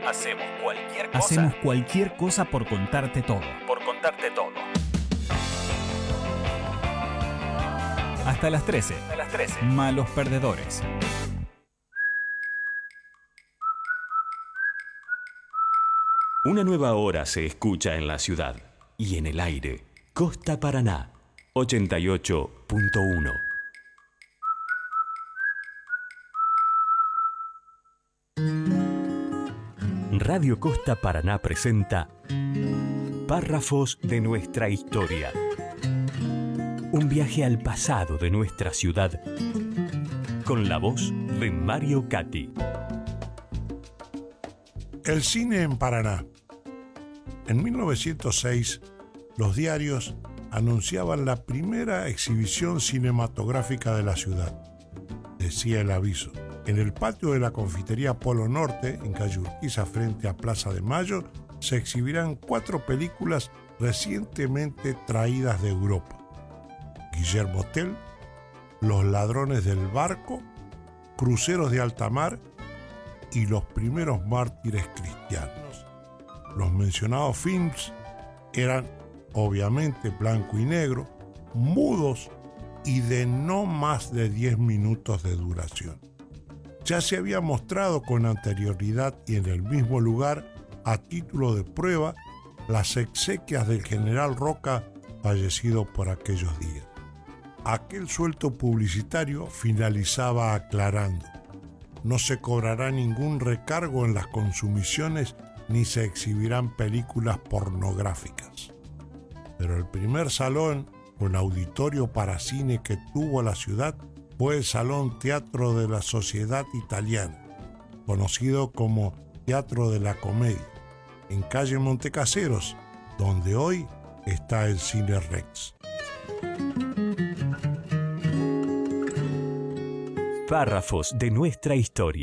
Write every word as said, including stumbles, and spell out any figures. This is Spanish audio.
Hacemos cualquier cosa. Hacemos cualquier cosa por contarte todo. Por contarte todo. Hasta las trece. A las trece. Malos perdedores. Una nueva hora se escucha en la ciudad y en el aire. Costa Paraná, ochenta y ocho punto uno. Radio Costa Paraná presenta Párrafos de nuestra historia. Un viaje al pasado de nuestra ciudad con la voz de Mario Cati. El cine en Paraná. En mil novecientos seis, los diarios anunciaban la primera exhibición cinematográfica de la ciudad. Decía el aviso: en el patio de la confitería Polo Norte, en calle Urquiza, frente a Plaza de Mayo, se exhibirán cuatro películas recientemente traídas de Europa: Guillermo Tell, Los ladrones del barco, Cruceros de alta mar y Los primeros mártires cristianos. Los mencionados films eran obviamente blanco y negro, mudos y de no más de diez minutos de duración. Ya se había mostrado con anterioridad y en el mismo lugar, a título de prueba, las exequias del general Roca, fallecido por aquellos días. Aquel suelto publicitario finalizaba aclarando: no se cobrará ningún recargo en las consumiciones ni se exhibirán películas pornográficas. Pero el primer salón con auditorio para cine que tuvo la ciudad fue el Salón Teatro de la Sociedad Italiana, conocido como Teatro de la Comedia, en calle Montecaseros, donde hoy está el Cine Rex. Párrafos de nuestra historia.